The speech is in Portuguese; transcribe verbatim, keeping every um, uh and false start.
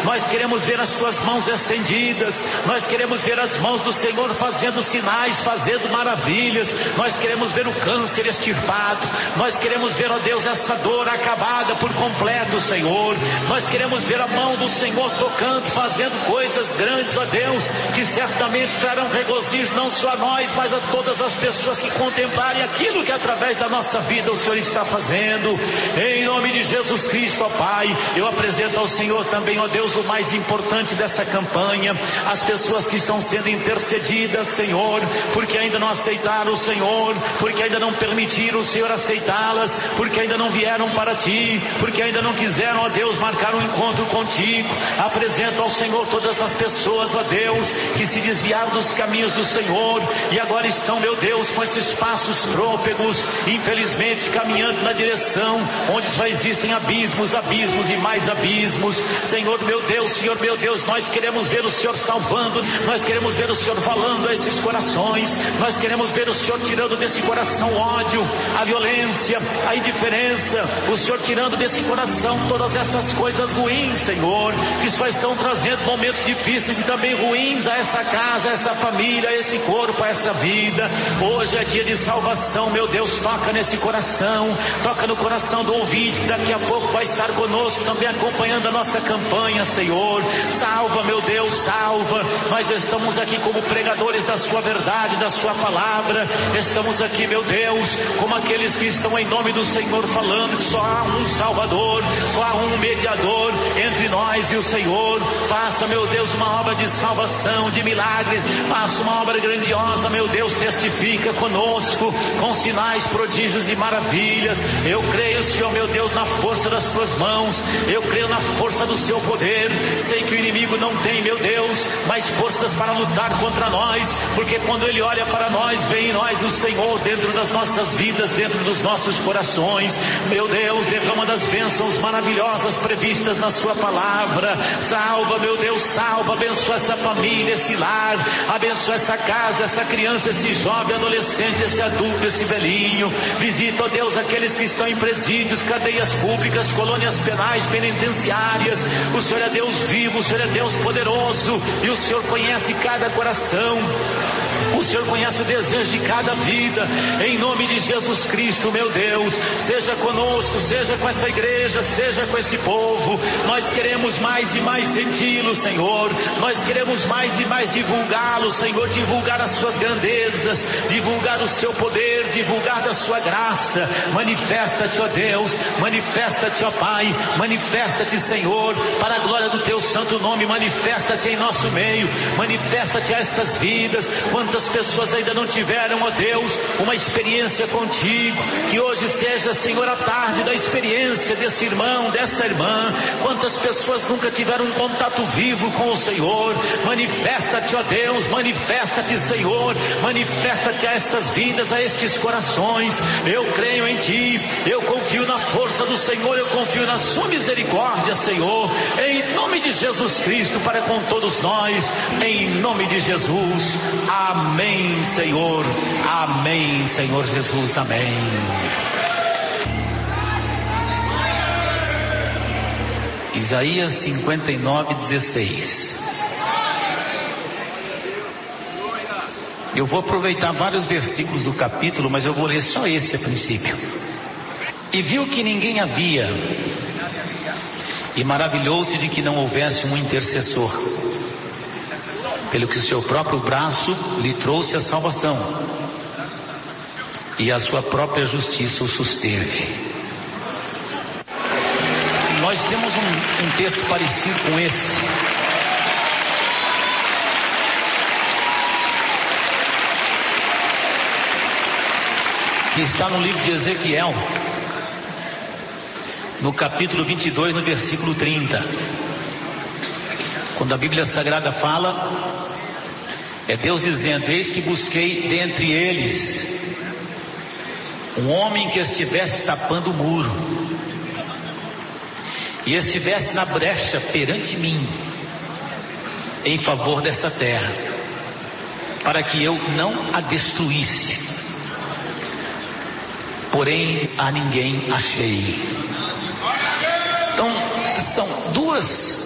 Nós queremos ver as tuas mãos estendidas, nós queremos ver as mãos do Senhor fazendo sinais, fazendo maravilhas. Nós queremos ver o câncer extirpado, nós queremos ver, ó Deus, essa dor acabada por completo, Senhor. Nós queremos ver a mão do Senhor tocando, fazendo coisas grandes, ó Deus, que certamente trarão regozijo não só a nós, mas a todas as pessoas que contemplarem aquilo que através da nossa vida o Senhor está fazendo. Em nome de Jesus Cristo, ó Pai, eu apresento ao Senhor também, ó Deus, o mais importante dessa campanha, as pessoas que estão sendo intercedidas, Senhor, porque ainda não aceitaram o Senhor, porque ainda não permitiram o Senhor aceitá-las, porque ainda não vieram para Ti, porque ainda não quiseram, ó Deus, marcar um encontro contigo. Apresento ao Senhor todas as pessoas, ó Deus, que se desviaram dos caminhos do Senhor e agora estão, meu Deus, com esses passos trôpegos, infelizmente caminhando na direção onde só existem abismos, abismos e mais abismos. Senhor meu Deus, Senhor meu Deus, nós queremos ver o Senhor salvando, nós queremos ver o Senhor falando a esses corações, nós queremos ver o Senhor tirando desse coração o ódio, a violência, a indiferença, o Senhor tirando desse coração todas essas coisas ruins, Senhor, que só estão trazendo momentos difíceis e também ruins a essa casa, a essa família, a esse corpo, a essa vida. Hoje é dia de salvação, meu Deus, toca nesse coração, toca no coração do ouvinte que daqui a pouco vai estar conosco também acompanhando a nossa campanha, Senhor. Salva, meu Deus, salva. Nós estamos aqui como pregadores da sua verdade, da sua palavra. Estamos aqui, meu Deus, como aqueles que estão em nome do Senhor falando que só há um Salvador, só há um mediador entre nós e o Senhor. Faça, meu Deus, uma obra de salvação, de milagres, faça uma obra grandiosa, meu Deus, testifica conosco com sinais, prodígios e maravilhas. Eu creio, Senhor meu Deus, na força das tuas mãos, eu creio na força do seu poder. Sei que o inimigo não tem, meu Deus, mais forças para lutar contra nós, porque quando ele olha para nós, vê em nós o Senhor dentro das nossas vidas, dentro dos nossos corações. Meu Deus, derrama das bênçãos maravilhosas previstas na sua palavra. Salva, meu Deus, salva, abençoa essa família, esse lar, abençoa essa casa, essa criança, esse jovem, adolescente, esse adulto, esse velhinho. Visita, ó Deus, aqueles que estão em presídios, cadeias públicas, colônias penais, penitenciárias. O Senhor é Deus vivo, o Senhor é Deus poderoso, e o Senhor conhece cada coração, o Senhor conhece o desejo de cada vida. Em nome de Jesus Cristo, meu Deus, seja conosco, seja com essa igreja, seja com esse povo. Nós queremos mais e mais senti-lo, Senhor. Nós queremos mais e mais divulgá-lo, Senhor, divulgar as suas grandezas, divulgar o seu poder, divulgar da sua graça. Manifesta-te, ó Deus, manifesta-te, ó Pai, manifesta-te, Senhor, para a glória do teu santo nome. Manifesta-te em nosso meio, manifesta-te a estas vidas. Quantas pessoas ainda não tiveram, ó Deus, uma experiência contigo, que hoje seja, Senhor, a tarde da experiência desse irmão, dessa irmã. Quantas pessoas nunca tiveram um contato vivo com o Senhor. Manifesta-te, ó Deus, manifesta-te, Senhor, manifesta-te a estas vidas, a estes corações. Eu creio em Ti, eu confio na força do Senhor, eu confio na sua misericórdia, Senhor, em nome de Jesus Cristo, para com todos nós, em nome de Jesus. Amém, Senhor, amém, Senhor Jesus, amém. Isaías cinquenta e nove, dezesseis. Eu vou aproveitar vários versículos do capítulo, mas eu vou ler só esse a princípio. E viu que ninguém havia, e maravilhou-se de que não houvesse um intercessor, pelo que o seu próprio braço lhe trouxe a salvação, e a sua própria justiça o susteve. Nós temos um, um texto parecido com esse, que está no livro de Ezequiel, no capítulo vinte e dois, no versículo trinta. Quando a Bíblia Sagrada fala, é Deus dizendo: eis que busquei dentre eles um homem que estivesse tapando o muro e estivesse na brecha perante mim em favor dessa terra, para que eu não a destruísse. Porém a ninguém achei. Então são duas